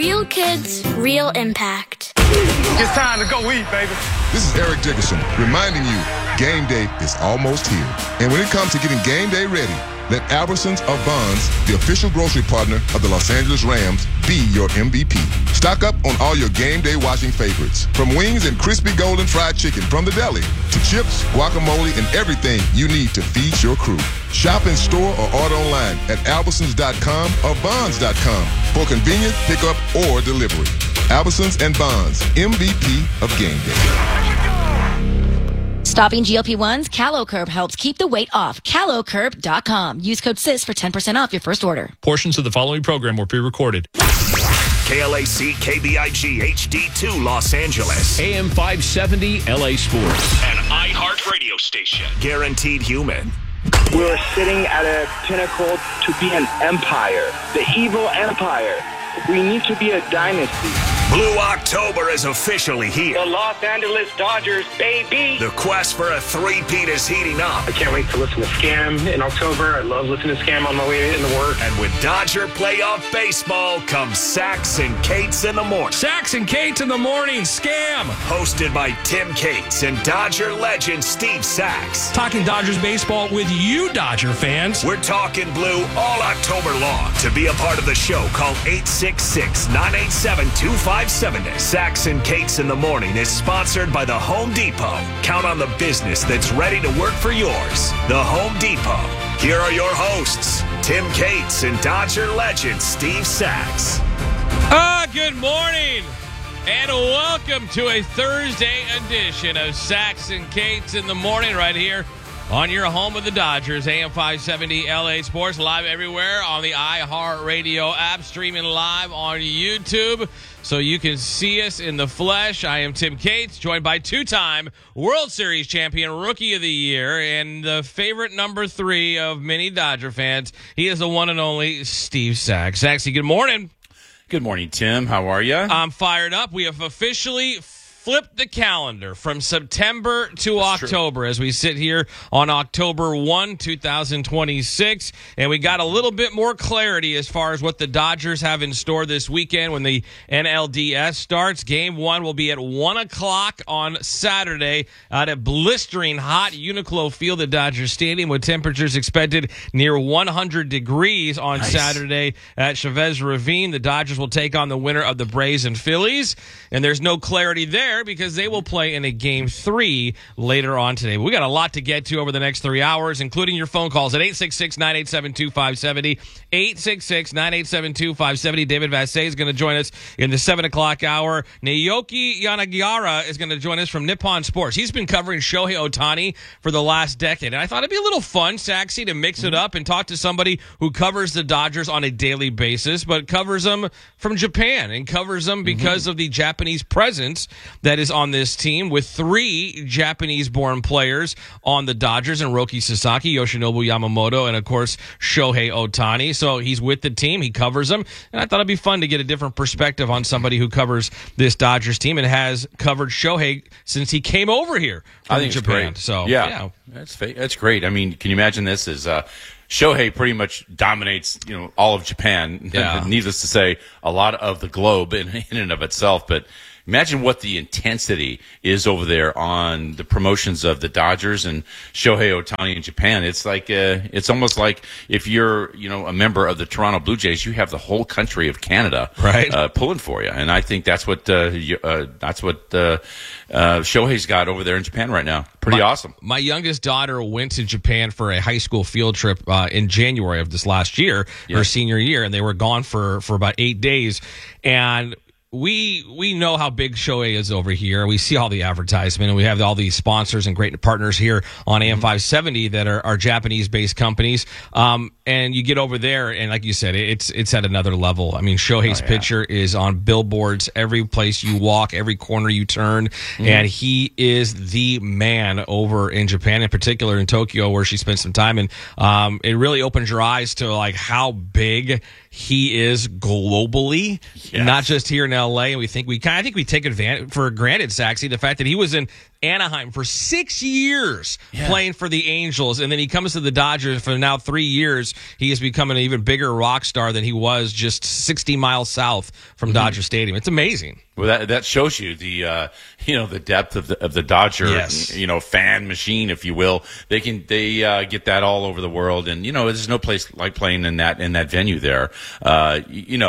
Real kids, real impact. It's time to go eat, baby. This is Eric Dickerson reminding you, game day is almost here. And when it comes to getting game day ready, let Albertsons of Bonds, the official grocery partner of the Los Angeles Rams, be your MVP. Stock up on all your game day watching favorites. From wings and crispy golden fried chicken from the deli to chips, guacamole, and everything you need to feed your crew. Shop in store or order online at Albertsons.com or Bonds.com for convenient pickup or delivery. Albertsons and Bonds, MVP of game day. Stopping GLP-1s, CaloCurb helps keep the weight off. CaloCurb.com. Use code SIS for 10% off your first order. Portions of the following program were pre-recorded. KLAC KBIG HD2 Los Angeles. AM 570 LA Sports. An iHeart radio station. Guaranteed human. We're sitting at a pinnacle to be an empire. The evil empire. We need to be a dynasty. Blue October is officially here. The Los Angeles Dodgers, baby. The quest for a three-peat is heating up. I can't wait to listen to Scam in October. I love listening to Scam on my way into work. And with Dodger playoff baseball comes Sax and Cates in the morning. Sax and Cates in the morning, Scam. Hosted by Tim Cates and Dodger legend Steve Sax. Talking Dodgers baseball with you, Dodger fans. We're talking blue all October long. To be a part of the show, call 866-987-2570. Sax and Cates in the morning is sponsored by the Home Depot. Count on the business that's ready to work for yours. The Home Depot. Here are your hosts, Tim Cates and Dodger legend Steve Sax. Good morning, and welcome to a Thursday edition of Sax and Cates in the morning right here on your home of the Dodgers, AM 570 LA Sports, live everywhere on the iHeartRadio app, streaming live on YouTube so you can see us in the flesh. I am Tim Cates, joined by two-time World Series champion, Rookie of the Year, and the favorite number 3 of many Dodger fans. He is the one and only Steve Sax. Saxy, good morning. Good morning, Tim. How are you? I'm fired up. We have officially flipped the calendar from September to October as we sit here on October 1, 2026. And we got a little bit more clarity as far as what the Dodgers have in store this weekend when the NLDS starts. Game 1 will be at 1 o'clock on Saturday at a blistering hot Uniqlo Field at Dodger Stadium with temperatures expected near 100 degrees on Saturday at Chavez Ravine. The Dodgers will take on the winner of the Braves and Phillies. And there's no clarity there because they will play in a Game 3 later on today. We got a lot to get to over the next 3 hours, including your phone calls at 866-987-2570, 866-987-2570. David Vassay is going to join us in the 7 o'clock hour. Naoki Yanagihara is going to join us from Nippon Sports. He's been covering Shohei Ohtani for the last decade, and I thought it'd be a little fun, Saxy, to mix it up and talk to somebody who covers the Dodgers on a daily basis, but covers them from Japan and covers them because of the Japanese presence that is on this team with 3 Japanese-born players on the Dodgers, and Roki Sasaki, Yoshinobu Yamamoto, and, of course, Shohei Ohtani. So he's with the team. He covers them. And I thought it'd be fun to get a different perspective on somebody who covers this Dodgers team and has covered Shohei since he came over here from Japan. So, yeah. That's great. I mean, can you imagine this as Shohei pretty much dominates, all of Japan. Yeah. Needless to say, a lot of the globe in and of itself. But imagine what the intensity is over there on the promotions of the Dodgers and Shohei Ohtani in Japan. It's like it's almost like if you're a member of the Toronto Blue Jays, you have the whole country of Canada pulling for you. And I think that's what Shohei's got over there in Japan right now. Pretty awesome. My youngest daughter went to Japan for a high school field trip in January of this last year, her senior year, and they were gone for about 8 days. And we know how big Shohei is over here. We see all the advertisement, and we have all these sponsors and great partners here on AM 570 that are Japanese-based companies. And you get over there, and like you said, it's at another level. I mean, Shohei's picture is on billboards every place you walk, every corner you turn, and he is the man over in Japan, in particular in Tokyo, where she spent some time. And it really opens your eyes to like how big he is globally, not just here in LA. And I think we take advantage for granted, Saxy, the fact that he was in Anaheim for 6 years playing for the Angels, and then he comes to the Dodgers for now 3 years. He has become an even bigger rock star than he was just 60 miles south from Dodger Stadium. It's amazing. Well, that shows you the the depth of the Dodger fan machine, if you will. They get that all over the world, and there's no place like playing in that venue there. What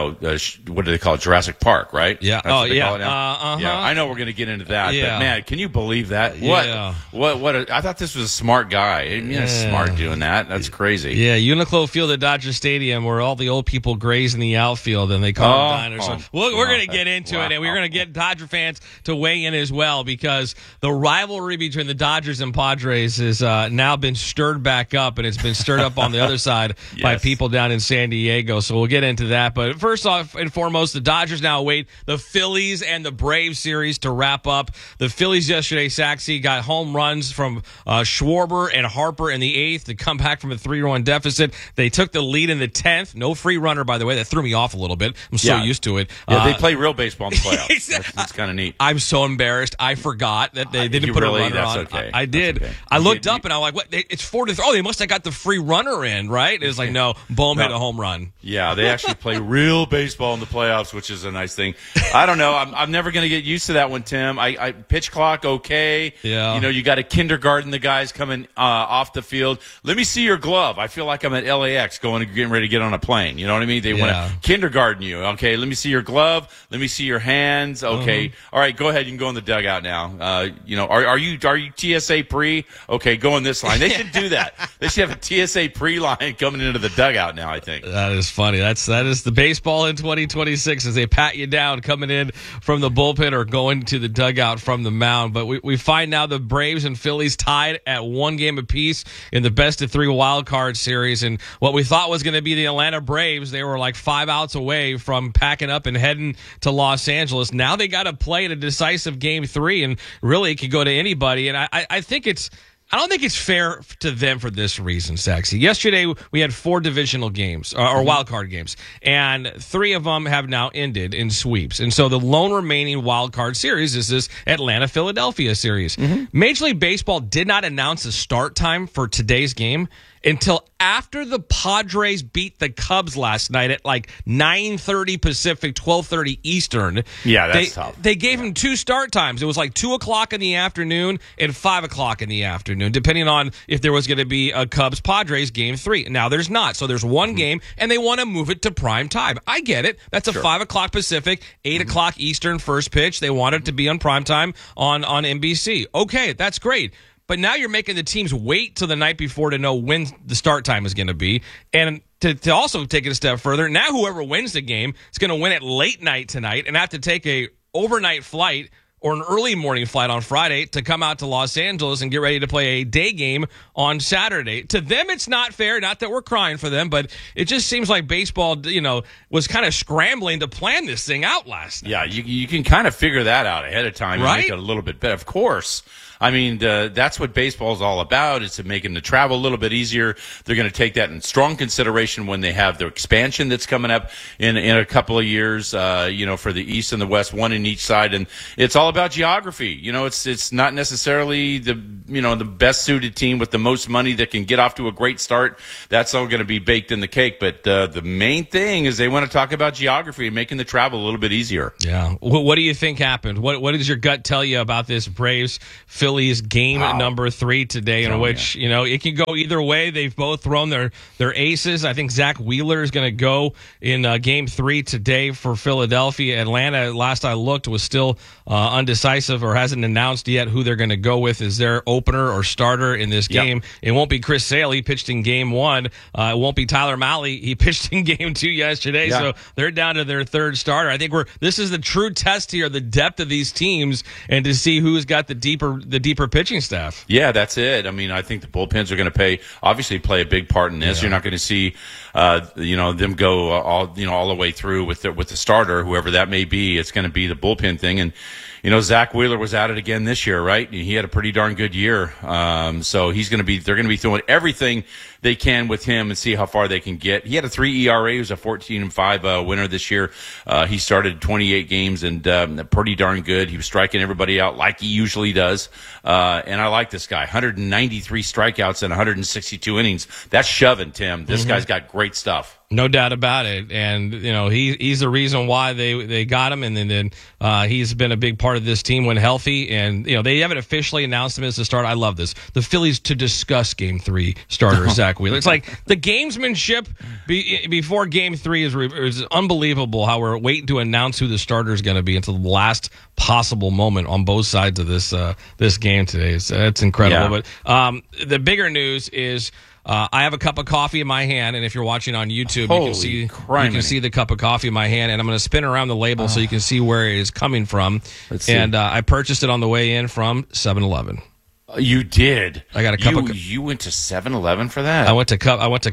do they call it? Jurassic Park, right? Yeah. That's what they call it now? Yeah. I know we're going to get into that, but man, can you believe that? What? I thought this was a smart guy. I mean, smart doing that. That's crazy. Yeah, Uniqlo Field at Dodger Stadium, where all the old people graze in the outfield, and they call them diners. We're going to get into it, and we're going to get Dodger fans to weigh in as well, because the rivalry between the Dodgers and Padres has now been stirred back up, and it's been stirred up on the other side by people down in San Diego. So we'll get into that. But first off and foremost, the Dodgers now await the Phillies and the Braves series to wrap up. The Phillies yesterday, Saxy, got home runs from Schwarber and Harper in the 8th to come back from a 3-1 deficit. They took the lead in the 10th. No free runner, by the way. That threw me off a little bit. I'm so used to it. Yeah, they play real baseball in the playoffs. That's kind of neat. I'm so embarrassed. I forgot that they didn't put a runner on. Okay. I did. Okay. I looked up and I'm like, what? It's 4-3. Oh, they must have got the free runner in, right? It's like, no, Bohm hit a home run. Yeah, they actually play real baseball in the playoffs, which is a nice thing. I don't know. I'm never going to get used to that one, Tim. I pitch clock, okay. Yeah. You got to kindergarten the guys coming off the field. Let me see your glove. I feel like I'm at LAX getting ready to get on a plane. You know what I mean? They want to kindergarten you. Okay, let me see your glove. Let me see your hands. Okay. All right, go ahead. You can go in the dugout now. Are you TSA pre? Okay, go in this line. They should do that. They should have a TSA pre line coming into the dugout now, I think. That is funny. That is the baseball in 2026 as they pat you down coming in from the bullpen or going to the dugout from the mound. But we find now the Braves and Phillies tied at 1 game apiece in the best-of-3 wild card series. And what we thought was going to be the Atlanta Braves, they were like 5 outs away from packing up and heading to Los Angeles. Now they got to play in a decisive Game 3, and really it could go to anybody. And I don't think it's fair to them for this reason, Saxy. Yesterday, we had 4 divisional games, or wild card games, and 3 of them have now ended in sweeps. And so the lone remaining wild card series is this Atlanta-Philadelphia series. Major League Baseball did not announce a start time for today's game until after the Padres beat the Cubs last night at like 9:30 Pacific, 12:30 Eastern. Yeah, that's tough. They gave him 2 start times. It was like 2 o'clock in the afternoon and 5 o'clock in the afternoon, depending on if there was going to be a Cubs-Padres Game 3. Now there's not. So there's 1 game, and they want to move it to prime time. I get it. That's a 5 o'clock Pacific, 8 o'clock Eastern first pitch. They want it to be on prime time on NBC. Okay, that's great. But now you're making the teams wait till the night before to know when the start time is going to be. And to also take it a step further, now whoever wins the game is going to win it late night tonight and have to take a overnight flight or an early morning flight on Friday to come out to Los Angeles and get ready to play a day game on Saturday. To them, it's not fair. Not that we're crying for them, but it just seems like baseball, was kind of scrambling to plan this thing out last night. Yeah, you can kind of figure that out ahead of time and right? make it a little bit better. Of course. I mean, that's what baseball is all about. It's making the travel a little bit easier. They're going to take that in strong consideration when they have their expansion that's coming up in a couple of years, for the East and the West, 1 in each side. And it's all about geography. It's not necessarily the best suited team with the most money that can get off to a great start. That's all going to be baked in the cake. But the main thing is they want to talk about geography and making the travel a little bit easier. Yeah. What do you think happened? What does your gut tell you about this Braves-Phillies game number 3 today, in which, it can go either way. They've both thrown their aces. I think Zach Wheeler is going to go in Game 3 today for Philadelphia. Atlanta, last I looked, was still undecisive or hasn't announced yet who they're going to go with as their opener or starter in this game. It won't be Chris Sale. He pitched in Game 1. It won't be Tyler Mahle. He pitched in Game 2 yesterday. So they're down to their 3rd starter. I think this is the true test here, the depth of these teams, and to see who's got the deeper pitching staff. Yeah, that's it. I mean, I think the bullpens are going to play a big part in this. You're not going to see, them go all the way through with the starter, whoever that may be. It's going to be the bullpen thing. And, Zach Wheeler was at it again this year, right? He had a pretty darn good year. So they're going to be throwing everything they can with him and see how far they can get. He had a 3 ERA. He was a 14-5 winner this year. He started 28 games and pretty darn good. He was striking everybody out like he usually does. And I like this guy. 193 strikeouts and 162 innings. That's shoving, Tim. This guy's got great stuff. No doubt about it. And, he's the reason why they got him. And then he's been a big part of this team when healthy. And, they haven't officially announced him as the starter. I love this. The Phillies to discuss Game 3 starter, Zach Wheeler. It's like the gamesmanship before Game 3 is unbelievable how we're waiting to announce who the starter is going to be until the last possible moment on both sides of this game today. It's incredible. Yeah. But the bigger news is I have a cup of coffee in my hand, and if you're watching on YouTube, you can see the cup of coffee in my hand, and I'm going to spin around the label so you can see where it is coming from. And I purchased it on the way in from 7-Eleven. You did. I got a cup of. You went to 7-Eleven for that. I went to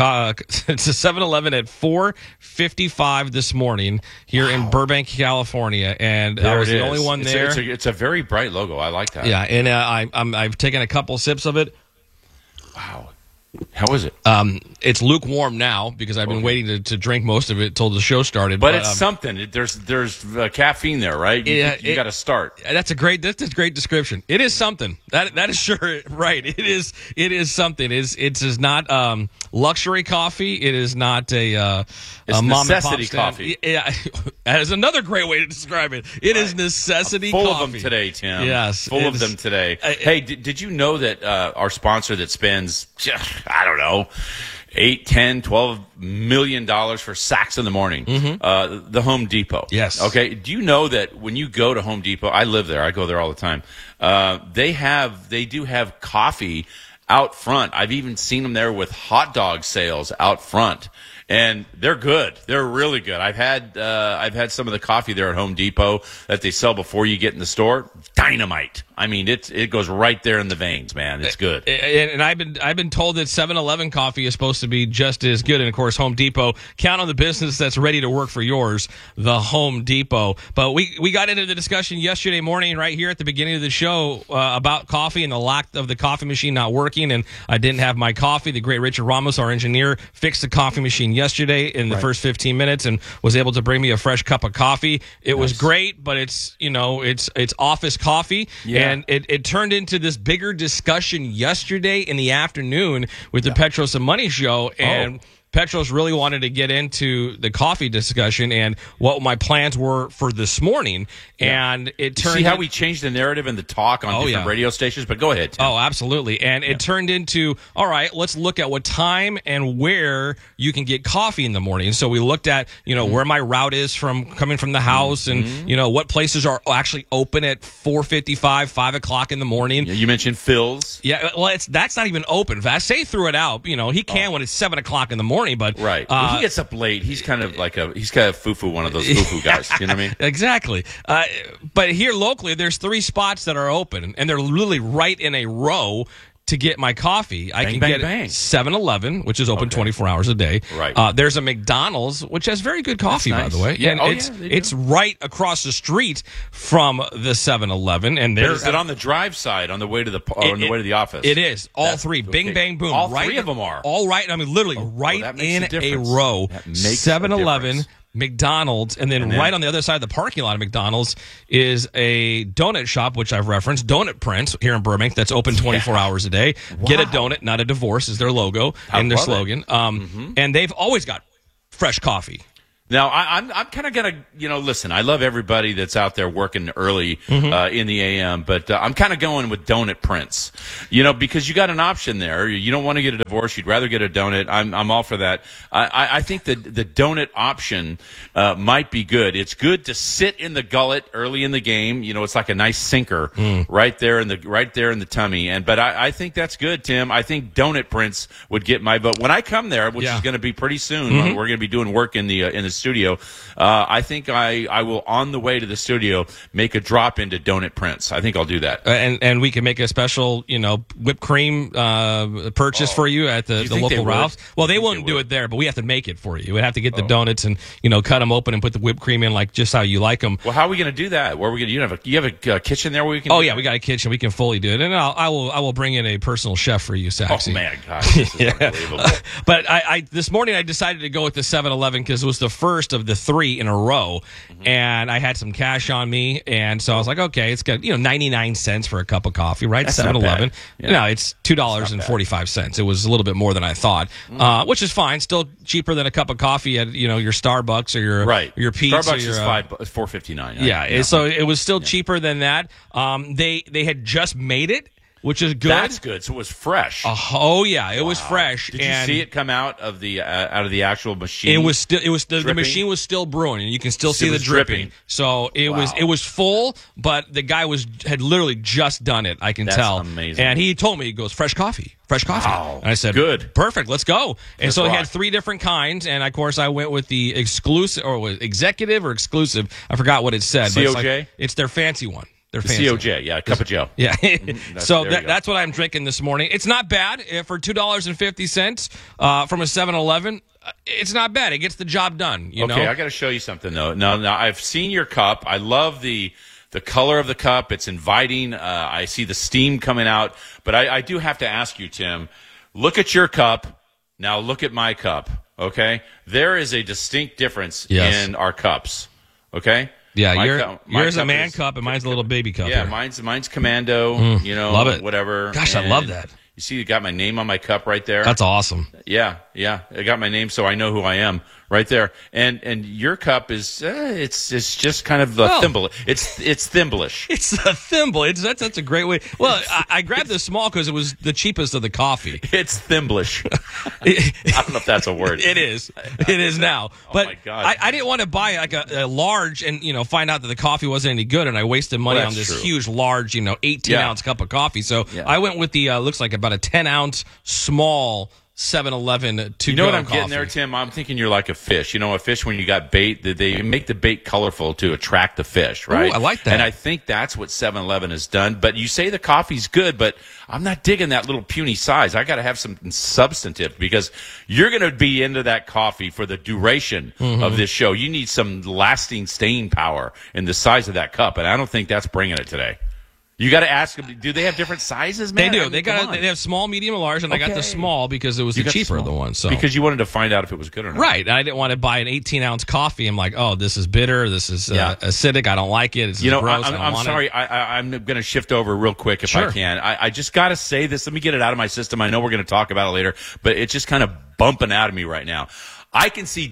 7-Eleven at 4:55 this morning here in Burbank, California, and I was the only one there. It's a very bright logo. I like that. Yeah, and I've taken a couple sips of it. Wow. How is it? It's lukewarm now because I've been waiting to drink most of it till the show started. But it's something. There's caffeine there, right? You got to start. That's a great description. It is something. That is sure right. It is something. It is not luxury coffee. It is not a necessity coffee. Yeah, that is another great way to describe it. It is necessity full coffee. Of them today, Tim. Yes, full of them today. Hey, did you know that our sponsor that spends I don't know, $8, $10, $12 million for sacks in the morning. The Home Depot. Yes. Okay. Do you know that when you go to Home Depot, I live there. I go there all the time. They do have coffee out front. I've even seen them there with hot dog sales out front. And they're good. They're really good. I've had some of the coffee there at Home Depot that they sell before you get in the store. Dynamite. I mean, it goes right there in the veins, man. It's good. And I've been told that 7-Eleven coffee is supposed to be just as good. And of course, Home Depot. Count on the business that's ready to work for yours, the Home Depot. But we got into the discussion yesterday morning right here at the beginning of the show about coffee and the lack of the coffee machine not working. And I didn't have my coffee. The great Richard Ramos, our engineer, fixed the coffee machine yesterday in the first 15 minutes and was able to bring me a fresh cup of coffee. It was great, but it's office coffee. Yeah. And it turned into this bigger discussion yesterday in the afternoon with the Petros and Money show. And Petros really wanted to get into the coffee discussion and what my plans were for this morning. And it turned... See how we changed the narrative and the talk on different radio stations? But go ahead, Tim. Oh, absolutely. And it turned into, all right, let's look at what time and where you can get coffee in the morning. So we looked at, where my route is coming from the house and, what places are actually open at 4:55, 5 o'clock in the morning. Yeah, you mentioned Phil's. Yeah, well, that's not even open. Say threw it out. He can when it's 7 o'clock in the morning. But right, he gets up late. He's kind of like he's kind of foo-foo, one of those foo-foo guys. You know what I mean? Exactly. But here locally, there's 3 spots that are open, and they're literally right in a row. To get my coffee, I can get 7-Eleven, which is open 24 hours a day. Right. There's a McDonald's, which has very good coffee, by the way. Yeah. And it's right across the street from the 7-Eleven. And is it on the drive side on the way to the office? It is. All 3. Bing, bang, boom. All 3 of them are. All right. I mean, literally right in a row. 7-Eleven. McDonald's, and then right on the other side of the parking lot of McDonald's is a donut shop, which I've referenced, Donut Prince, here in Burbank, that's open 24 hours a day. Wow. Get a donut, not a divorce, is their logo and their slogan. And they've always got fresh coffee. Now, I'm kind of going to, listen, I love everybody that's out there working early in the AM, but I'm kind of going with Donut Prince, because you got an option there. You don't want to get a divorce. You'd rather get a donut. I'm all for that. I think that the donut option might be good. It's good to sit in the gullet early in the game. It's like a nice sinker right there in the tummy. But I think that's good, Tim. I think Donut Prince would get my vote. When I come there, which is going to be pretty soon, we're going to be doing work in the studio, I think I will, on the way to the studio, make a drop into Donut Prince. I think I'll do that. And we can make a special, whipped cream purchase for you at the local Ralph's. Well, they won't do it there, but we have to make it for you. We have to get the donuts and cut them open and put the whipped cream in like just how you like them. Well, how are we going to do that? Where are we going to? You have a kitchen there where we can? Oh yeah, we got a kitchen. We can fully do it, and I will bring in a personal chef for you, Saxy. Oh man, gosh, this is unbelievable. But I this morning I decided to go with the 7-Eleven because it was the first of the 3 in a row, and I had some cash on me, and so I was like, okay, it's got 99 cents for a cup of coffee, right? 7-Eleven. Yeah. No, it's $2.45. It was a little bit more than I thought, which is fine. Still cheaper than a cup of coffee at your Starbucks or your Pete's. Starbucks or is $4.59. Yeah, so it was still cheaper than that. They had just made it, which is good. That's good. So it was fresh. Oh yeah, it was fresh. Did you see it come out of the actual machine? It was still the machine was still brewing, and you can still see the dripping. So it was full, but the guy had literally just done it. I can tell. That's amazing. And he told me, he goes, fresh coffee. Wow. And I said, good, perfect, let's go. And so rock. he had 3 different kinds, and of course I went with the exclusive or executive or exclusive. I forgot what it said. COJ. It's their fancy one. The COJ, yeah, cup of Joe. Yeah. So that's what I'm drinking this morning. It's not bad for $2.50 from a 7-Eleven. It's not bad. It gets the job done. Okay, I got to show you something though. Now I've seen your cup. I love the color of the cup. It's inviting. I see the steam coming out. But I do have to ask you, Tim. Look at your cup. Now look at my cup. Okay, there is a distinct difference in our cups. Okay. Yeah, yours is a man cup and mine's a little baby cup. Yeah, here. mine's Commando. Love it. Whatever. Gosh, I love that. You see, you got my name on my cup right there. That's awesome. Yeah. I got my name, so I know who I am right there. And your cup is it's just kind of a thimble. It's thimblish. It's a thimble. That's a great way. Well, I grabbed the small because it was the cheapest of the coffee. It's thimblish. I don't know if that's a word. It is. It is now. But my God. I didn't want to buy like a large and find out that the coffee wasn't any good, and I wasted money on this huge, large 18-ounce cup of coffee. So I went with the looks like about a 10-ounce small 7-Eleven to You know what I'm coffee. getting there, Tim? I'm thinking you're like a fish. A fish when you got bait, they make the bait colorful to attract the fish, right? Ooh, I like that. And I think that's what 7-Eleven has done. But you say the coffee's good, but I'm not digging that little puny size. I got to have something substantive because you're going to be into that coffee for the duration of this show. You need some lasting staying power in the size of that cup, and I don't think that's bringing it today. You got to ask them. Do they have different sizes, man? They do. They have small, medium, and large, and I got the small because it was the cheaper of the one. So because you wanted to find out if it was good or not, right? I didn't want to buy an 18-ounce coffee. I'm like, oh, this is bitter. This is acidic. I don't like it. It's gross. I'm sorry. I'm going to shift over real quick if I can. I just got to say this. Let me get it out of my system. I know we're going to talk about it later, but it's just kind of bumping out of me right now. I can see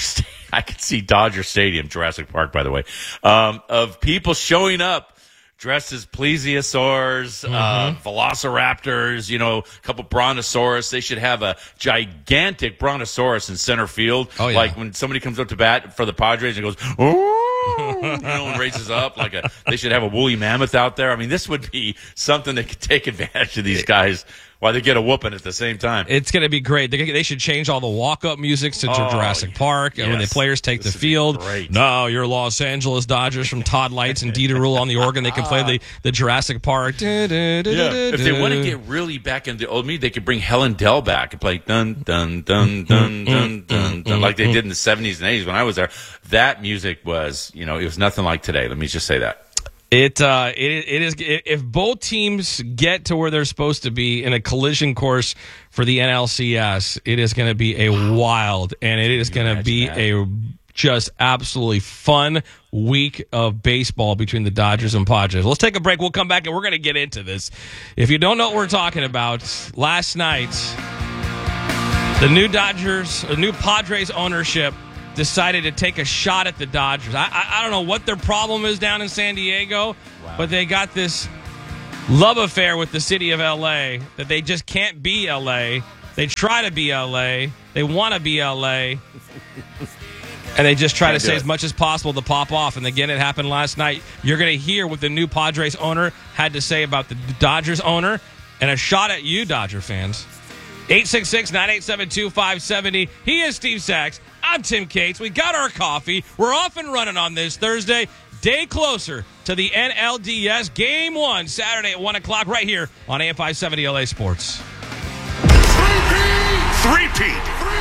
Dodger Stadium, Jurassic Park, by the way, of people showing up dressed as plesiosaurs, velociraptors, a couple brontosaurus. They should have a gigantic brontosaurus in center field. Oh, yeah. Like when somebody comes up to bat for the Padres and goes, oh, and raises up. They should have a woolly mammoth out there. I mean, this would be something that could take advantage of these guys while they get a whooping at the same time. It's going to be great. They should change all the walk-up musics to Jurassic Park. And when the players take the field, now you're Los Angeles Dodgers from Todd Lights and Dieter Rule on the organ. They can play the Jurassic Park. If they want to get really back into the old me, they could bring Helen Dell back and play dun, dun, dun, dun, dun, dun, dun, like they did in the 70s and 80s when I was there. That music was, it was nothing like today. Let me just say that. It is if both teams get to where they're supposed to be in a collision course for the NLCS, it is going to be a wild and it is going to be a just absolutely fun week of baseball between the Dodgers and Padres. Let's take a break. We'll come back and we're going to get into this. If you don't know what we're talking about, last night the new Padres ownership decided to take a shot at the Dodgers. I don't know what their problem is down in San Diego, but they got this love affair with the city of L.A. that they just can't be L.A. They try to be L.A. They want to be L.A. And they just try to say as much as possible to pop off. And again, it happened last night. You're going to hear what the new Padres owner had to say about the Dodgers owner and a shot at you, Dodger fans. 866-987-2570. He is Steve Sachs. I'm Tim Cates. We got our coffee. We're off and running on this Thursday. Day closer to the NLDS Game 1, Saturday at 1 o'clock right here on AM 570 LA Sports. Three-peat.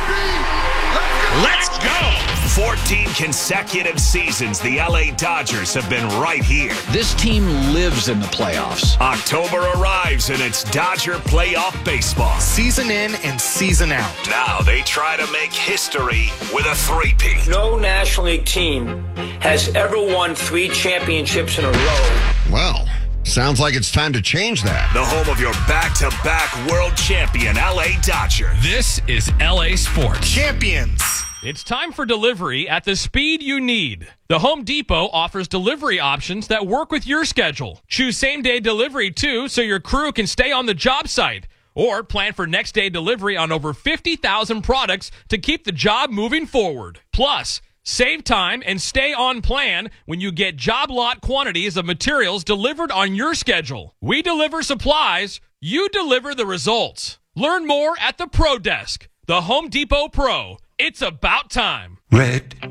Let's go. 14 consecutive seasons the LA Dodgers have been right here. This team lives in the playoffs. October arrives and it's Dodger playoff baseball. Season in and season out. Now they try to make history with a three-peat. No National League team has ever won 3 championships in a row. Well, sounds like it's time to change that. The home of your back-to-back world champion, LA Dodger. This is LA Sports. Champions. It's time for delivery at the speed you need. The Home Depot offers delivery options that work with your schedule. Choose same-day delivery, too, so your crew can stay on the job site. Or plan for next-day delivery on over 50,000 products to keep the job moving forward. Plus, save time and stay on plan when you get job lot quantities of materials delivered on your schedule. We deliver supplies, you deliver the results. Learn more at the Pro Desk, the Home Depot Pro. It's about time. Red